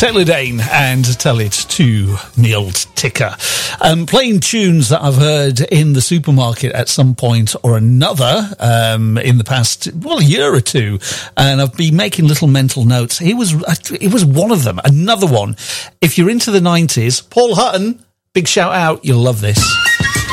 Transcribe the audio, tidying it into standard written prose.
Taylor Dane and Tell It to Me Old Ticker. Playing tunes that I've heard in the supermarket at some point or another in the past, year or two. And I've been making little mental notes. It was one of them. Another one. If you're into the 90s, Paul Hutton, big shout out. You'll love this.